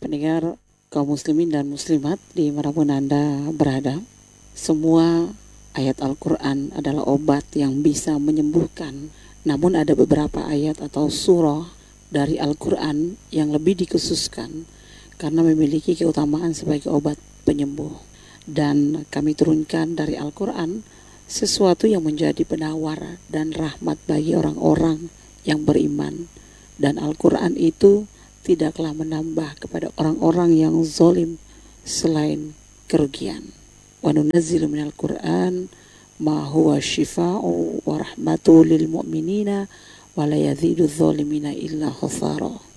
pendengar kaum muslimin dan muslimat dimanapun Anda berada. Semua ayat Al-Quran adalah obat yang bisa menyembuhkan. Namun ada beberapa ayat atau surah dari Al-Quran yang lebih dikhususkan karena memiliki keutamaan sebagai obat penyembuh. Dan kami turunkan dari Al-Quran sesuatu yang menjadi penawar dan rahmat bagi orang-orang yang beriman. Dan Al-Quran itu tidaklah menambah kepada orang-orang yang zalim selain kerugian. Wa nunazzilu minal Qur'an ma huwa shifaa'u wa rahmatu lil mu'minina wa la yazidu dzalimina illa khasara.